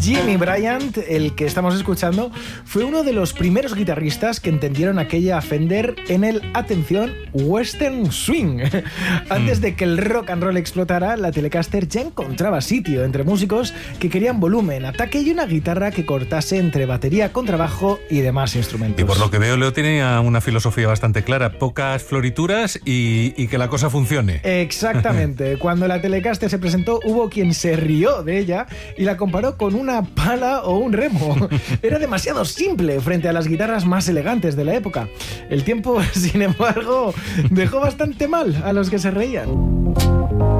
Jimmy Bryant, el que estamos escuchando, fue uno de los primeros guitarristas que entendieron aquella Fender en el, atención, Western Swing. Antes de que el rock and roll explotara, la Telecaster ya encontraba sitio entre músicos que querían volumen, ataque y una guitarra que cortase entre batería, contrabajo y demás instrumentos. Y por lo que veo, Leo tiene una filosofía bastante clara: pocas florituras y que la cosa funcione. Exactamente. Cuando la Telecaster se presentó, hubo quien se rió de ella y la comparó con una pala o un remo. Era demasiado simple frente a las guitarras más elegantes de la época. El tiempo, sin embargo, dejó bastante mal a los que se reían.